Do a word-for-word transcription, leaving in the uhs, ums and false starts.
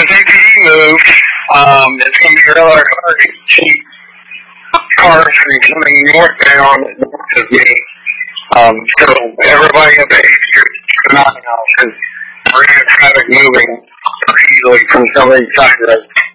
D P E moves, um, it's going to be really hard to keep cars from coming northbound north of me. Um, so everybody at the Aviator keep an eye out because we're going to have traffic moving pretty easily from some of these side roads.